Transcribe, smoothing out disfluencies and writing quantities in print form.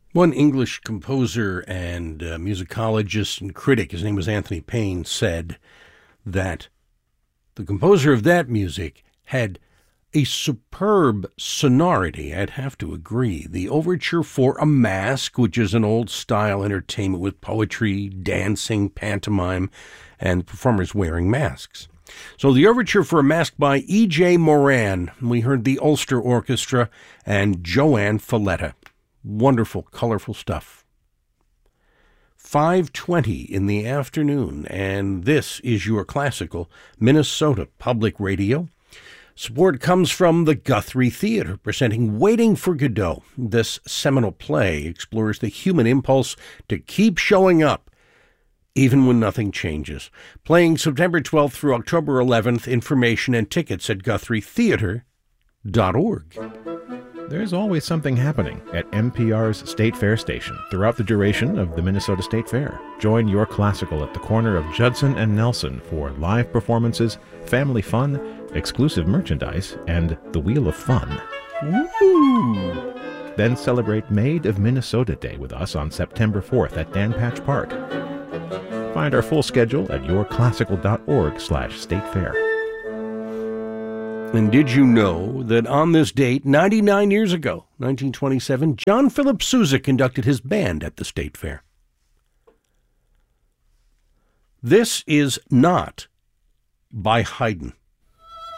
One English composer and musicologist and critic, his name was Anthony Payne, said that the composer of that music had a superb sonority. I'd have to agree. The overture for A Mask, which is an old-style entertainment with poetry, dancing, pantomime, and performers wearing masks. So the overture for A Mask by E.J. Moran. We heard the Ulster Orchestra and Joanne Falletta. Wonderful, colorful stuff. 5:20 in the afternoon, and this is your classical Minnesota Public Radio. Support comes from the Guthrie Theater, presenting Waiting for Godot. This seminal play explores the human impulse to keep showing up, even when nothing changes. Playing September 12th through October 11th, information and tickets at GuthrieTheater.org. There's always something happening at NPR's State Fair station throughout the duration of the Minnesota State Fair. Join Your Classical at the corner of Judson and Nelson for live performances, family fun, exclusive merchandise, and the Wheel of Fun. Woo! Then celebrate Made of Minnesota Day with us on September 4th at Dan Patch Park. Find our full schedule at yourclassical.org/statefair. And did you know that on this date, 99 years ago, 1927, John Philip Sousa conducted his band at the State Fair? This is not by Haydn.